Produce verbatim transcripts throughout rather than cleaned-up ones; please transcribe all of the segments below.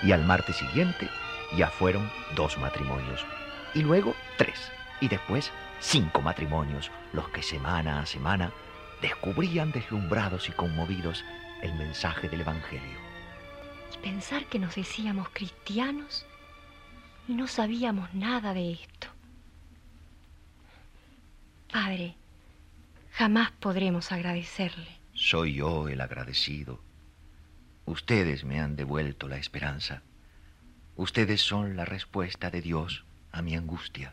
Y al martes siguiente ya fueron dos matrimonios, y luego tres, y después cinco matrimonios, los que semana a semana descubrían deslumbrados y conmovidos el mensaje del Evangelio. Y pensar que nos decíamos cristianos y no sabíamos nada de esto. Padre, jamás podremos agradecerle. Soy yo el agradecido. Ustedes me han devuelto la esperanza. Ustedes son la respuesta de Dios a mi angustia.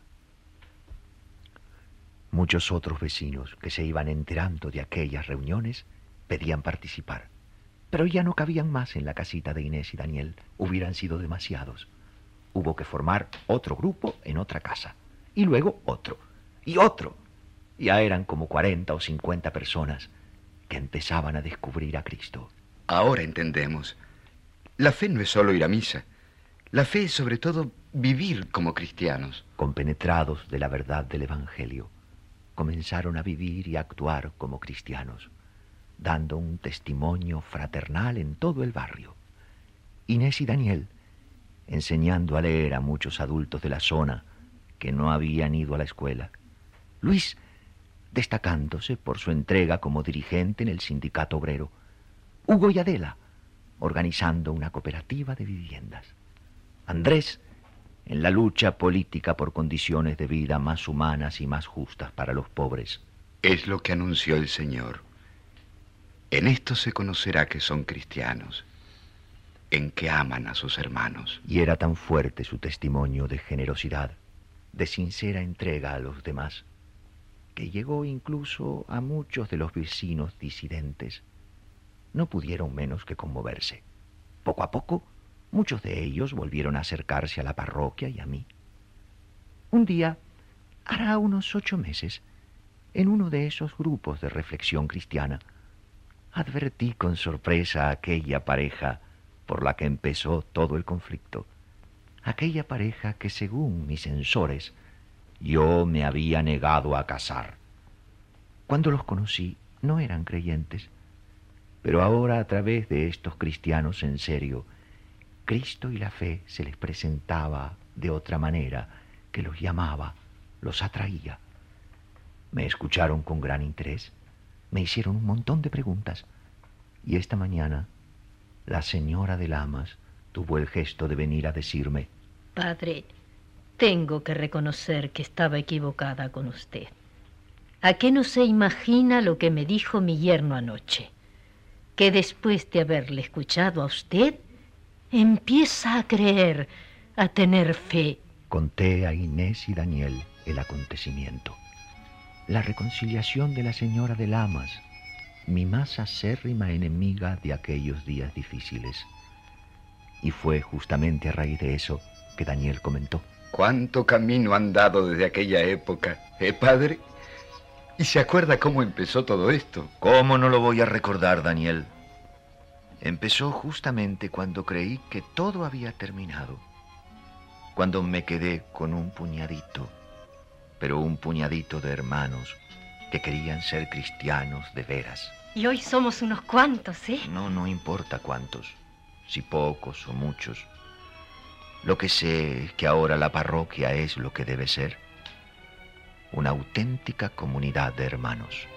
Muchos otros vecinos que se iban enterando de aquellas reuniones pedían participar, pero ya no cabían más en la casita de Inés y Daniel. Hubieran sido demasiados. Hubo que formar otro grupo en otra casa, y luego otro, y otro. Ya eran como cuarenta o cincuenta personas que empezaban a descubrir a Cristo. Ahora entendemos. La fe no es solo ir a misa. La fe es sobre todo vivir como cristianos. Compenetrados de la verdad del Evangelio, comenzaron a vivir y a actuar como cristianos, dando un testimonio fraternal en todo el barrio. Inés y Daniel, enseñando a leer a muchos adultos de la zona que no habían ido a la escuela. Luis, destacándose por su entrega como dirigente en el sindicato obrero. Hugo y Adela, organizando una cooperativa de viviendas. Andrés, en la lucha política por condiciones de vida más humanas y más justas para los pobres. Es lo que anunció el Señor. En esto se conocerá que son cristianos, en que aman a sus hermanos. Y era tan fuerte su testimonio de generosidad, de sincera entrega a los demás, que llegó incluso a muchos de los vecinos disidentes. No pudieron menos que conmoverse. Poco a poco, muchos de ellos volvieron a acercarse a la parroquia y a mí. Un día, hará unos ocho meses, en uno de esos grupos de reflexión cristiana, advertí con sorpresa a aquella pareja por la que empezó todo el conflicto. Aquella pareja que, según mis censores, yo me había negado a casar. Cuando los conocí, no eran creyentes, pero ahora, a través de estos cristianos en serio, Cristo y la fe se les presentaba de otra manera, que los llamaba, los atraía. Me escucharon con gran interés, me hicieron un montón de preguntas, y esta mañana la señora de Lamas tuvo el gesto de venir a decirme: Padre, tengo que reconocer que estaba equivocada con usted. ¿A qué no se imagina lo que me dijo mi yerno anoche? Que después de haberle escuchado a usted, empieza a creer, a tener fe. Conté a Inés y Daniel el acontecimiento. La reconciliación de la señora de Lamas, mi más acérrima enemiga de aquellos días difíciles. Y fue justamente a raíz de eso que Daniel comentó: ¿Cuánto camino han dado desde aquella época, eh, padre? ¿Y se acuerda cómo empezó todo esto? ¿Cómo no lo voy a recordar, Daniel? Empezó justamente cuando creí que todo había terminado. Cuando me quedé con un puñadito, pero un puñadito de hermanos que querían ser cristianos de veras. Y hoy somos unos cuantos, ¿eh? No, no importa cuántos, si pocos o muchos. Lo que sé es que ahora la parroquia es lo que debe ser: una auténtica comunidad de hermanos.